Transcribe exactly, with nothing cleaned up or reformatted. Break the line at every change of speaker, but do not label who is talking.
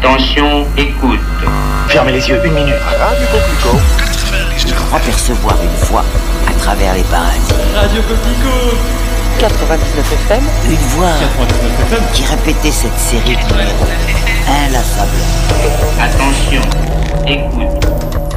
Attention, écoute.
Fermez les yeux, une minute.
Radio Coquelicot.
Je crois percevoir une voix à travers les paradis.
Radio Coquelicot.
quatre-vingt-dix-neuf F M.
Une voix
quatre-vingt-dix-neuf F M.
qui répétait cette série de numéros inlassablement.
Attention, écoute.